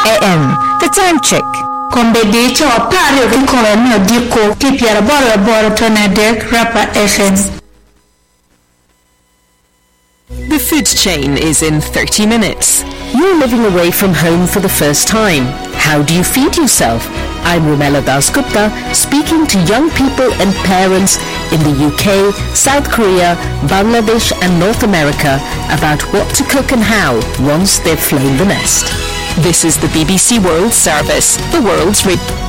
a.m. The time check. Kombedicho pari ukikola no diko kipya bora tonadek Rapa FM. The food chain is in 30 minutes. You're living away from home for the first time. How do you feed yourself? I'm Rumela Dasgupta, speaking to young people and parents in the UK, South Korea, Bangladesh and North America about what to cook and how once they've flown the nest. This is the BBC World Service, the world's